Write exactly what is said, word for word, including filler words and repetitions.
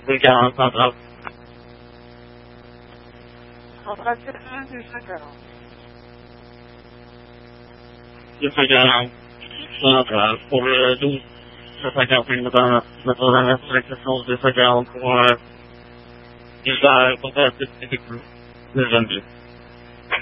Legal, tá, tá. Eu sei que não. Só pra por do se faz um filme da da toda a representação de fazer algo com a já acontece tipo de gente.